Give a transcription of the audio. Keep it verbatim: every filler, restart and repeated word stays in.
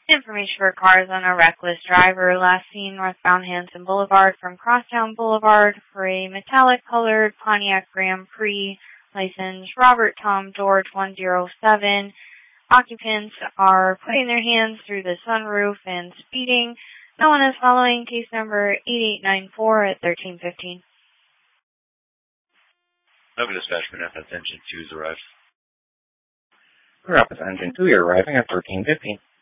Information for cars on a reckless driver. Last seen northbound Hanson Boulevard from Crosstown Boulevard for a metallic-colored Pontiac Grand Prix. License Robert Tom George one zero seven. Occupants are putting their hands through the sunroof and speeding. No one is following. Case number eight eight nine four at thirteen fifteen. Nova Dispatch, F S Engine two is arrived. We're up with Engine two. You're arriving at thirteen fifteen.